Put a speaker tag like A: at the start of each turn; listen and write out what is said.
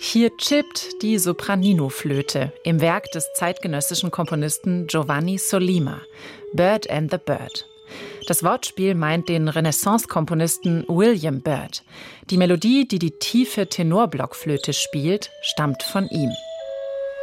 A: Hier chippt die Sopranino-Flöte im Werk des zeitgenössischen Komponisten Giovanni Sollima, Byrd and the Bird. Das Wortspiel meint den Renaissance-Komponisten William Byrd. Die Melodie, die die tiefe Tenorblockflöte spielt, stammt von ihm.